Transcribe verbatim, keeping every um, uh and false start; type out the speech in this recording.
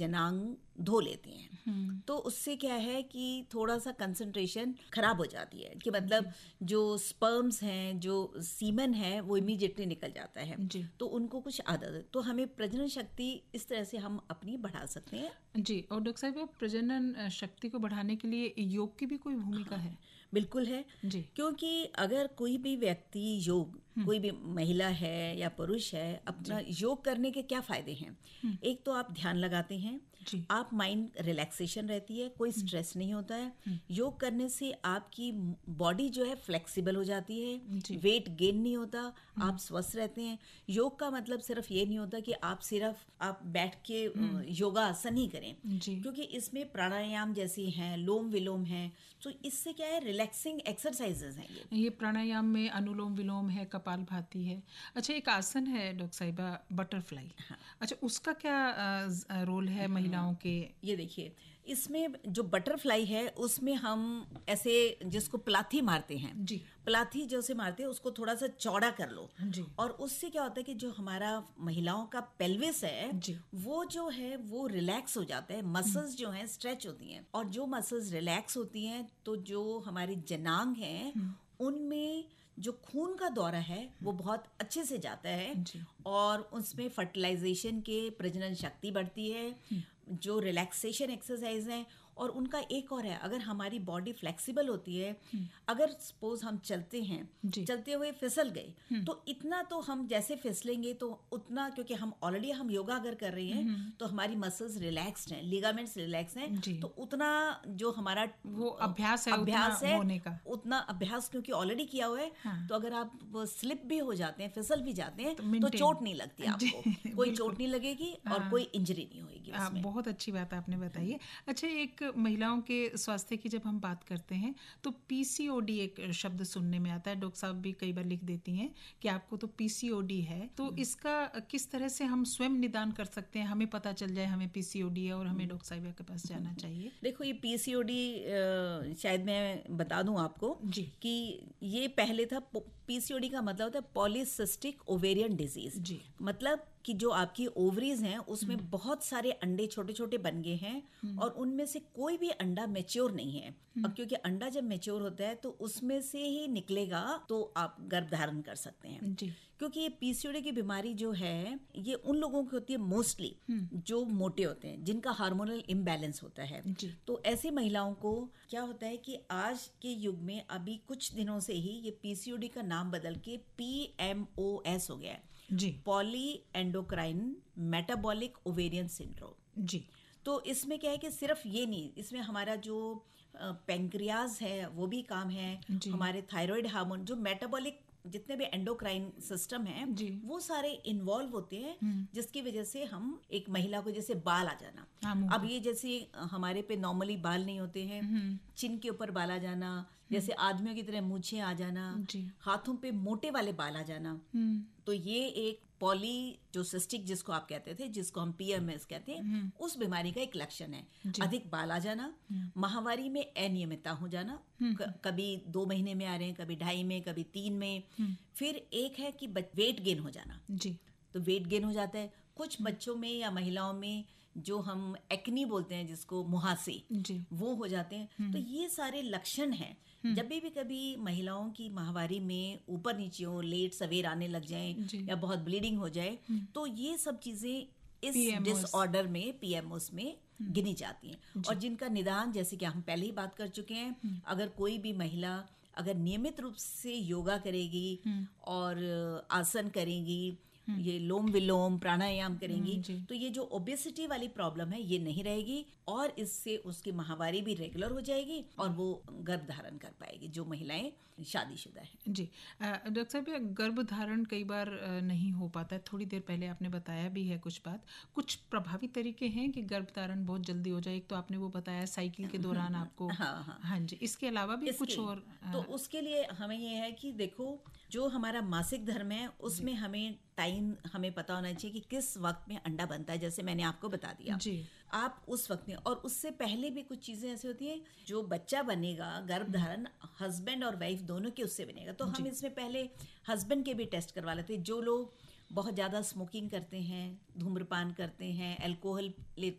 जनांग धो लेते हैं, तो उससे क्या है कि थोड़ा सा कंसंट्रेशन खराब हो जाती है, कि मतलब जो स्पर्म्स हैं, जो सीमन है, वो इमीडिएटली निकल जाता है। तो उनको कुछ आदत है, तो हमें प्रजनन शक्ति इस तरह से हम अपनी बढ़ा सकते हैं। जी, और डॉक्टर साहब, प्रजनन शक्ति को बढ़ाने के लिए योग की भी कोई भूमिका हाँ, है? बिल्कुल है जी। क्योंकि अगर कोई भी व्यक्ति योग, कोई भी महिला है या पुरुष है, अपना योग करने के क्या फायदे हैं? एक तो आप ध्यान लगाते हैं, आप माइंड रिलैक्सेशन रहती है, कोई स्ट्रेस नहीं होता है। योग करने से आपकी बॉडी जो है फ्लेक्सिबल हो जाती है, वेट गेन नहीं होता, आप स्वस्थ रहते हैं। योग का मतलब सिर्फ ये नहीं होता कि आप सिर्फ आप बैठ के योगासन ही करें, क्योंकि इसमें प्राणायाम जैसी हैं, लोम विलोम हैं, तो इससे क्या है, रिलैक्सिंग एक्सरसाइजेज हैं। ये ये प्राणायाम में अनुलोम विलोम है, कपालभाति है। अच्छा, एक आसन है डॉक्टर साहिबा, बटरफ्लाई। हाँ। अच्छा, उसका क्या आ, रोल है महिलाओं हाँ, के? ये देखिए, इसमें जो बटरफ्लाई है उसमें हम ऐसे जिसको प्लाथी मारते हैं जी, प्लाथी जैसे मारते हैं उसको थोड़ा सा चौड़ा कर लो जी, और उससे क्या होता है कि जो हमारा महिलाओं का पेल्विस है जी, वो जो है वो रिलैक्स हो जाता है, मसल्स जो हैं स्ट्रेच होती हैं, और जो मसल्स रिलैक्स होती हैं तो जो हमारी जनांग हैं उनमें जो खून का दौरा है वो बहुत अच्छे से जाता है, और उसमें फर्टिलाइजेशन के प्रजनन शक्ति बढ़ती है। जो रिलैक्सेशन एक्सरसाइज हैं, और उनका एक और है, अगर हमारी बॉडी फ्लेक्सिबल होती है, अगर सपोज हम चलते हैं, चलते हुए फिसल गए तो इतना तो हम जैसे फिसलेंगे तो उतना, क्योंकि हम ऑलरेडी हम योगा अगर कर रहे हैं तो हमारी मसल्स रिलैक्स्ड हैं, लिगामेंट्स रिलैक्स हैं, तो उतना जो हमारा वो अभ्यास है अभ्यास उतना है होने का, उतना अभ्यास क्योंकि ऑलरेडी किया हुआ है। हाँ। तो अगर आप स्लिप भी हो जाते हैं, फिसल भी जाते हैं, तो, तो चोट नहीं लगती आपको, कोई चोट नहीं लगेगी और कोई इंजरी नहीं होगी उसमें। बहुत अच्छी बात आपने बताई है। अच्छा, एक महिलाओं के स्वास्थ्य की जब हम बात करते हैं तो पीसीओडी एक शब्द सुनने में आता है, डॉक्टर साहब भी कई बार लिख देती हैं कि आपको तो पीसीओडी है, तो इसका किस तरह से हम स्वयं निदान कर सकते हैं, हमें पता चल जाए हमें पीसीओडी है और हमें डॉक्टर साहिबा के पास जाना चाहिए? देखो, ये पीसीओडी शायद मैं बता दूं आपको जी, कि ये पहले था, पीसीओडी का मतलब होता है पॉलीसिस्टिक ओवेरियन डिजीज जी, मतलब कि जो आपकी ओवरीज हैं उसमें बहुत सारे अंडे छोटे छोटे बन गए हैं और उनमें से कोई भी अंडा मैच्योर नहीं है। अब क्योंकि अंडा जब मैच्योर होता है तो उसमें से ही निकलेगा तो आप गर्भ धारण कर सकते हैं जी। क्योंकि ये पीसीओडी की बीमारी जो है ये उन लोगों की होती है मोस्टली जो मोटे होते हैं, जिनका हार्मोनल इम्बैलेंस होता है जी। तो ऐसी महिलाओं को क्या होता है कि आज के युग में अभी कुछ दिनों से ही ये पीसीओडी का नाम बदल के पीएमओएस हो गया है जी, poly endocrine metabolic ovarian syndrome जी। तो इसमें क्या है कि सिर्फ ये नहीं, इसमें हमारा जो पेंक्रियाज है वो भी काम है, हमारे थायराइड हार्मोन, जो मेटाबॉलिक जितने भी एंडोक्राइन सिस्टम है वो सारे इन्वॉल्व होते हैं, जिसकी वजह से हम एक महिला को जैसे बाल आ जाना, अब ये जैसे हमारे पे नॉर्मली बाल नहीं होते हैं, चिन के ऊपर बाल आ जाना, जैसे आदमियों की तरह मूछें आ जाना, हाथों पे मोटे वाले बाल आ जाना, तो ये एक पॉली जो सिस्टिक जिसको आप कहते थे, जिसको हम पीएमएस कहते हैं, उस बीमारी का एक लक्षण है। अधिक बाल आ जाना, माहवारी में अनियमितता हो जाना, कभी दो महीने में आ रहे हैं, कभी ढाई में, कभी तीन में। फिर एक है कि वेट गेन हो जाना जी, तो वेट गेन हो जाता है कुछ बच्चों में या महिलाओं में, जो हम एक्नी बोलते हैं जिसको, मुहासे, वो हो जाते हैं। तो ये सारे लक्षण हैं। जब भी, भी कभी महिलाओं की माहवारी में ऊपर नीचे हो, लेट सवेर आने लग जाए या बहुत ब्लीडिंग हो जाए, तो ये सब चीजें इस डिसऑर्डर में, पीएमओएस में गिनी जाती हैं। और जिनका निदान, जैसे कि हम पहले ही बात कर चुके हैं, अगर कोई भी महिला अगर नियमित रूप से योगा करेगी और आसन करेगी, ये लोम विलोम प्राणायाम करेंगी, तो ये जो ओबेसिटी वाली प्रॉब्लम है ये नहीं रहेगी, और इससे उसकी माहवारी भी रेगुलर हो जाएगी और वो गर्भ धारण कर पाएगी, जो महिलाएं शादीशुदा हैं जी। डॉक्टर साहब, गर्भ धारण कई बार नहीं हो पाता है, थोड़ी देर पहले आपने बताया भी है कुछ बात, कुछ प्रभावी तरीके हैं कि गर्भ धारण बहुत जल्दी हो जाए? एक तो आपने वो बताया साइकिल के दौरान आपको हाँ हाँ हाँ जी, इसके अलावा भी कुछ और? तो उसके लिए हमें ये है कि देखो, जो हमारा मासिक धर्म है उसमें हमें टाइम हमें पता होना चाहिए कि किस वक्त में अंडा बनता है, जैसे मैंने आपको बता दिया जी। आप उस वक्त में, और उससे पहले भी कुछ चीजें ऐसी होती हैं, जो बच्चा बनेगा गर्भधारण हस्बैंड और वाइफ दोनों के उससे बनेगा, तो हम इसमें पहले हस्बैंड के भी टेस्ट करवा लेते हैं। जो लोग बहुत ज़्यादा स्मोकिंग करते हैं, धूम्रपान करते हैं, अल्कोहल लेते